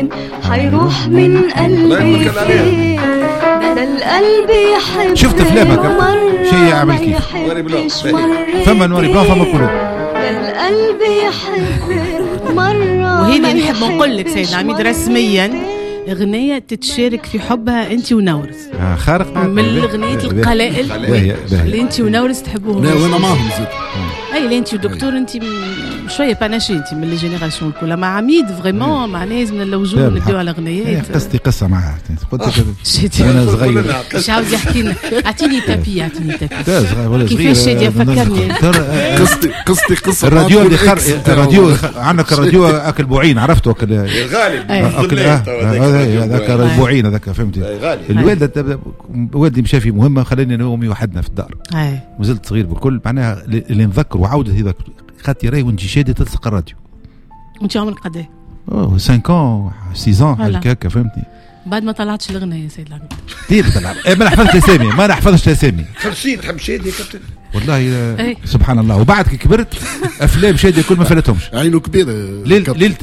فين حيروح من قلبي فين ده القلب يحب شفت افلامك شيء يعمل كيف فما نوري بلا فما قلوب القلب يحب مرة. وهذه نحب نقول لك سيد العميد رسميا اغنيه تتشارك في حبها انت ونورس خارق من الاغنيات القلائل اللي انت ونورس تحبوهم. لا وانا معهم زيد اي اللي انت ودكتور انت شويه باناشي انت من الجينيراسيون كلها مع عميد فريمون مع ناس من اللوجون نديو على اغنيات. قصتي قصه معها قلت لك انا صغير مش عاوز يحكي لنا اعطيني تابي كيفاش شاديه فكرني قصتي قصه الراديو اللي الراديو عندك الراديو اكل بوعين عرفته اكل الغالب هذاك البوعين هذاك فهمتي الوالده والدي مشى في مهمه خلاني انا وامي وحدنا في الدار وزلت صغير بكل معناها اللي نذكر وعوده هذاك خاطر راهي وانت شادي تلصق الراديو وانت عمرك قد 5 ans 6 ans هكاك فهمتني بعد ما طلعتش الاغنيه سيد العميد كثير طلع ما نحفظش الاسامي ما نحفظش الاسامي 50 تحب شادي يا كابتن والله سبحان الله وبعد كي كبرت افلام شادي كل ما فلتهمش عينه كبيره ليل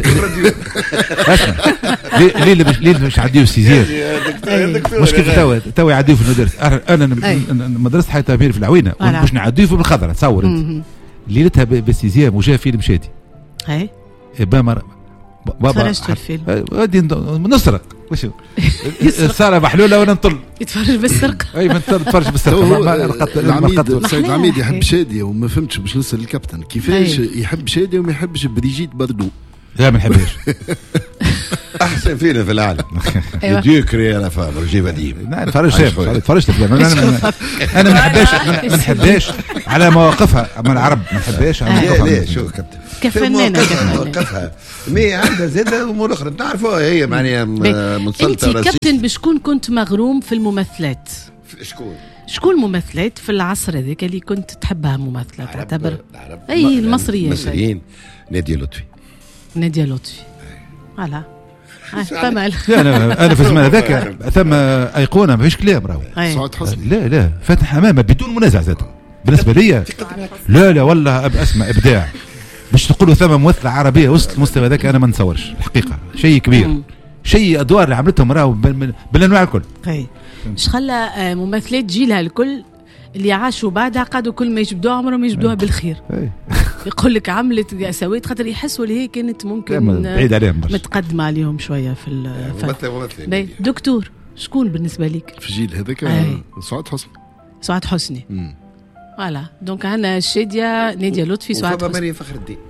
ليل مش عديو السيزير مش كيف تو يعديو في المدرسه انا مدرسه حياتها بير في العوينه باش نعديو في الخضره تصور انت ليلتها بالسيزير وجاء فيلم شادي اي بابا فرجت الفيلم ودي نسرق وشو صار محلوله وانا نطل يتفرج بالسرقه اي ما تفرج بالسرقه العميد سيد العميد يحب شاديه وما فهمتش باش نسال الكابتن كيفاش يحب شاديه وما يحبش بريجيت باردو. لا ما نحبهاش احسن فيلم في العالم ديوكري انا فاهم رجيب قديم تفرجت افلام انا ما نحبهاش على مواقفها اما العرب ما نحبهاش على مواقفها. ليه شو كابتن كفنانه مواقفها مي عندها زاده امور اخرى تعرفوها هي معناها مسلطه. انت كابتن بشكون كنت مغروم في الممثلات؟ شكون الممثلات في العصر هذاك اللي كنت تحبها ممثله تعتبر؟ اي المصريين نادية لطفي فوالا تمام. انا في الزمان هذاك ثم ايقونه ما فيش كلام راهو سعاد حسني لا فاتن حمامه بدون منازع ذاته بالنسبه لي لا والله اسمع ابداع باش تقولوا ثم ممثله عربيه وصلت المستوى هذاك انا ما نتصورش الحقيقه شيء كبير شيء ادوار اللي عملتهم راهو بالانواع الكل. ايش خلى ممثلات جيلها الكل اللي عاشوا بعدها قعدوا كل ما يجبدوها عمرهم يجبدوها بالخير. يقول لك عملت سويت خاطر يحسوا اللي هي كانت ممكن بعيد عليهم متقدمه عليهم شويه في الفن. دكتور شكون بالنسبه لك في الجيل هذاك؟ سعاد حسني فوالا دونك عندنا الشاديه نادية لطفي سعاد حسني مريم فخر الدين.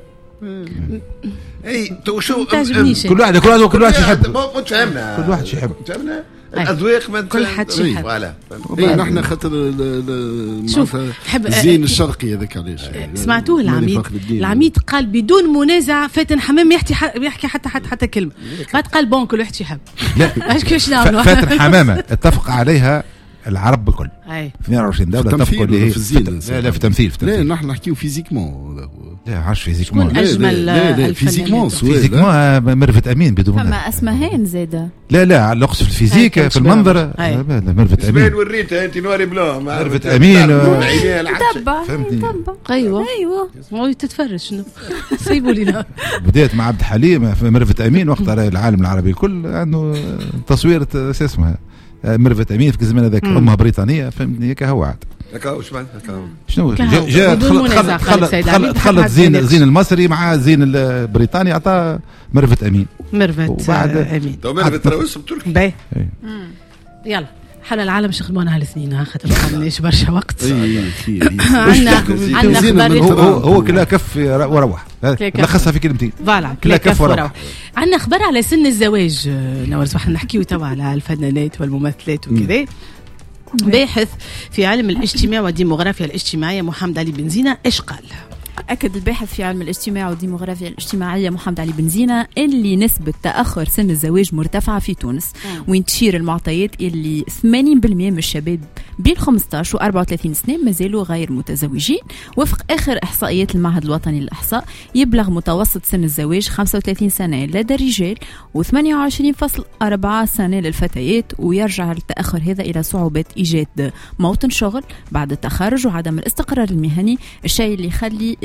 اي تو شو كل واحد يحب مو تفهمنا كل واحد يحب الاذواق كل حد يحب فوالا نحن خاطر شوف الزين الشرقي هذاك علاش سمعتوه العميد قال بدون منازع فاتن حمام يحكي حتى كلمه بعد قال بون كل واحد يحب. لا ايش كيفاش نعملوا فاتن حمامه اتفق عليها العرب الكل في 22 دوله اتفقوا اللي هي في التمثيل لا نحن نحكيو فيزيكمون لا عارف فيزيكمون اجمل فيزيكمون ميرفت امين بدون فما اسمهين زاده لا على القص في الفيزيك في المنظر ميرفت امين وريتها انت نوري بلا ميرفت امين تبع ايوه تتفرج شنو سيبوا لنا. بديت مع عبد الحليم في ميرفت امين وقت العالم العربي الكل عنده تصوير اسمها ميرفت امين في الزمان هذاك امها بريطانيه فهمتني هيك هو عاد شنو جاء تخلط زين المصري مع زين البريطاني عطاه ميرفت امين امين تو ميرفت ترى اسم تركي يلا حنا العالم شخدمونا على الاثنين خاطر ما عندناش برشا وقت. عندنا اخبار هو كلها كف وروح لخصها في كلمتين فوالا كلها كف وروح. عندنا اخبار على سن الزواج نورس وحنا نحكيو توا على الفنانات والممثلات وكذا. باحث في علم الاجتماع والديموغرافيا الاجتماعيه محمد علي بن زينة ايش قال؟ أكد الباحث في علم الاجتماع والديموغرافيا الاجتماعية محمد علي بن زينة اللي نسبة تأخر سن الزواج مرتفعة في تونس وين تشير المعطيات اللي 80% من الشباب بين 15 و 34 سنة مازالوا غير متزوجين. وفق آخر إحصائيات المعهد الوطني للإحصاء يبلغ متوسط سن الزواج 35 سنة لدى الرجال و28.4 سنة للفتيات. ويرجع التأخر هذا إلى صعوبة إيجاد موطن شغل بعد التخرج وعدم الاستقرار المهني، الشيء اللي يخلي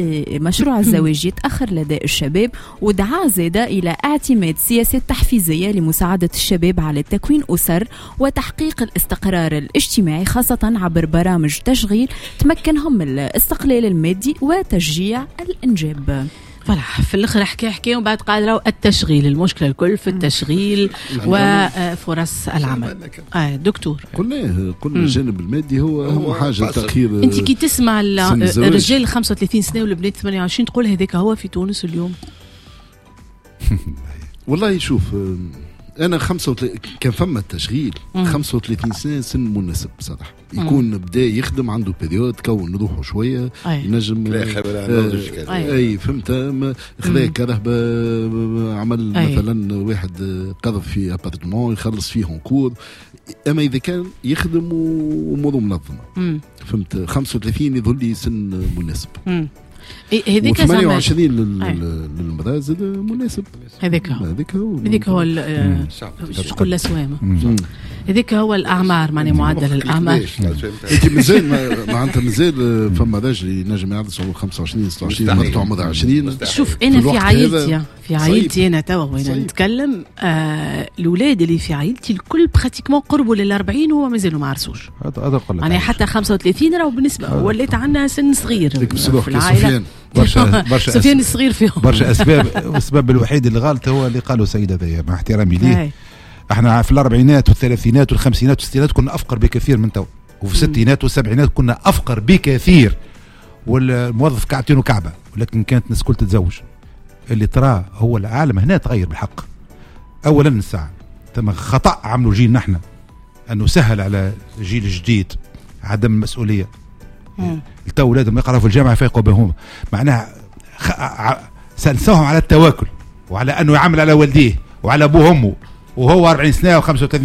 اللي مشروع الزواج يتأخر لدى الشباب، ودعا زاد إلى اعتماد سياسات تحفيزية لمساعدة الشباب على تكوين أسر وتحقيق الاستقرار الاجتماعي، خاصة عبر برامج تشغيل تمكنهم من الاستقلال المادي وتشجيع الإنجاب. في الاخر حكايه ومن بعد قاعد راهو التشغيل، المشكله الكل في التشغيل وفرص العمل. دكتور قلنا الجانب المادي هو حاجه تاخير. انت كي تسمع الرجال 35 سنه والبنات 28 تقول هذاك هو في تونس اليوم؟ والله شوف انا كان فما التشغيل 35 سنه سن مناسب بصراحه، يكون بدا يخدم عنده بيريود كون روحه شويه ينجم اي فهمت خذا كرهبه عمل مثلا واحد قرض في ابارتمون يخلص فيه هونكور، اما اذا كان يخدم واموره منظمه فهمت 35 يظل لي سن مناسب. هذيك 28 للمرأة زاد مناسب. هذيك هو شغل الأسوام، هذيك هو الأعمار، معني معدل الأعمار. أنت مازال معناتها مازال فما راجل ينجم يعرس 25 26 مرته عمرها 20. شوف أنا في عائلتي أنا توا وين نتكلم الأولاد اللي في عائلتي الكل براتيكمون قربوا لل40 وهو مازالوا ما عرسوش. هذا يعني حتى 35 راهو بالنسبة ولات عندنا سن صغير في العائلة. برشا سفيان الصغير فيهم برشا اسباب. السبب الوحيد اللي غلط هو اللي قالوا سيدة ذي مع احترامي ليه. احنا في الاربعينات والثلاثينات والخمسينات والستينات كنا افقر بكثير من تو، وفي الستينات والسبعينات كنا افقر بكثير، والموظف كعبتين وكعبه، ولكن كانت الناس كل تتزوج. اللي تراه هو العالم هنا تغير بالحق. اولا الساعه ثم خطا عملوا جيلنا احنا انه سهل على الجيل الجديد عدم المسؤوليه. التو اولادهم يقراوا في الجامعه فيقوا بهم، معناها سنسوهم على التواكل وعلى انه يعمل على والديه وعلى ابوه وامه وهو 40 سنه و35